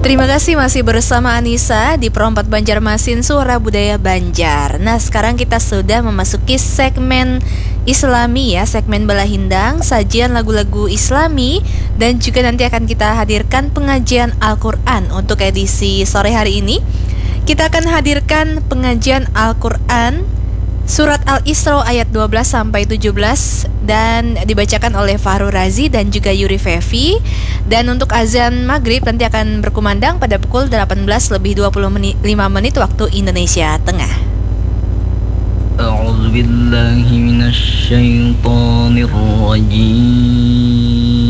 Terima kasih masih bersama Anissa di Perompat Banjarmasin Suara Budaya Banjar. Nah, sekarang kita sudah memasuki segmen Islami ya, segmen Balahindang, sajian lagu-lagu Islami, dan juga nanti akan kita hadirkan pengajian Al-Quran. Untuk edisi sore hari ini, kita akan hadirkan pengajian Al-Quran Surat Al-Isra ayat 12 sampai 17 dan dibacakan oleh Fahru Razi dan juga Yuri Fevi. Dan untuk azan maghrib nanti akan berkumandang pada pukul 18:25 waktu Indonesia Tengah. A'udzu billahi minasyaitonir rajim.